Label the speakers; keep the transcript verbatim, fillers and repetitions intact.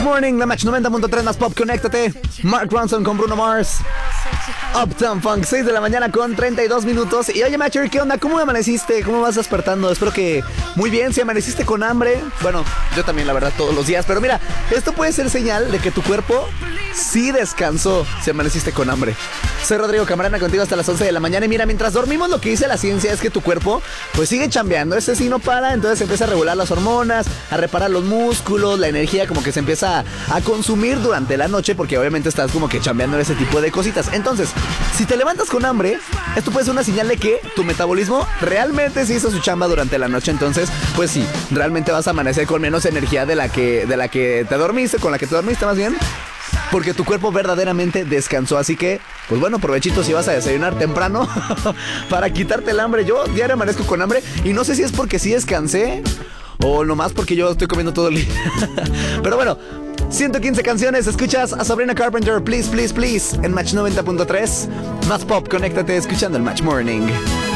Speaker 1: Morning, la Match noventa punto tres más pop, conéctate. Mark Ronson con Bruno Mars. Uptown Funk, seis de la mañana con treinta y dos minutos. Y oye, Matcher, ¿qué onda? ¿Cómo amaneciste? ¿Cómo vas despertando? Espero que muy bien. Si amaneciste con hambre, bueno, yo también, la verdad, todos los días. Pero mira, esto puede ser señal de que tu cuerpo sí descansó si amaneciste con hambre. Soy Rodrigo Camarena, contigo hasta las once de la mañana. Y mira, mientras dormimos, lo que dice la ciencia es que tu cuerpo pues sigue chambeando. Ese sí no para, entonces empieza a regular las hormonas, a reparar los músculos, la energía como que se empieza a consumir durante la noche, porque obviamente estás como que chambeando ese tipo de cositas. Entonces, si te levantas con hambre, esto puede ser una señal de que tu metabolismo realmente sí hizo su chamba durante la noche. Entonces, pues sí, realmente vas a amanecer con menos energía de la que, de la que te dormiste, con la que te dormiste más bien, porque tu cuerpo verdaderamente descansó. Así que, pues bueno, provechito si vas a desayunar temprano para quitarte el hambre. Yo diario amanezco con hambre y no sé si es porque sí descansé o nomás porque yo estoy comiendo todo el día. Pero bueno, ciento quince canciones. Escuchas a Sabrina Carpenter, Please, Please, Please, en Match noventa punto tres. Más pop, conéctate escuchando el Match Morning.